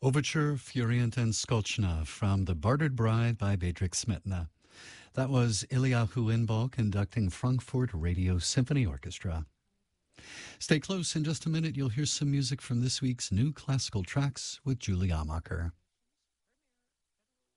Overture Furient and Skolchna from The Bartered Bride by Bedřich Smetana. That was Eliyahu Inbal conducting Frankfurt Radio Symphony Orchestra. Stay close. In just a minute, you'll hear some music from this week's new classical tracks with Julie Amacher.